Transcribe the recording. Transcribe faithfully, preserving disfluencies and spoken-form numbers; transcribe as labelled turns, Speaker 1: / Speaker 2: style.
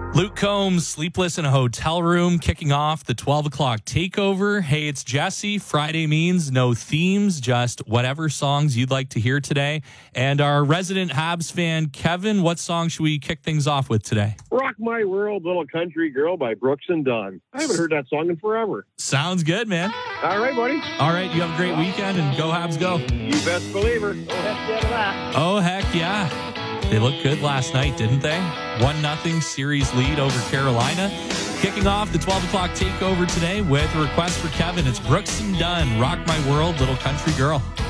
Speaker 1: Luke Combs, Sleepless in a Hotel Room, kicking off the twelve o'clock takeover. Hey, it's Jesse. Friday means no themes, just whatever songs you'd like to hear today. And our resident Habs fan, Kevin, what song should we kick things off with today?
Speaker 2: Rock My World, Little Country Girl by Brooks and Dunn. I haven't heard that song in forever.
Speaker 1: Sounds good, man.
Speaker 2: All right, buddy.
Speaker 1: All right, you have a great weekend, and go Habs go.
Speaker 2: You best believer. Oh, heck yeah to that.
Speaker 1: Oh, heck yeah. They looked good last night, didn't they? one nothing series lead over Carolina. Kicking off the twelve o'clock takeover today with a request for Kevin. It's Brooks and Dunn, Rock My World, Little Country Girl.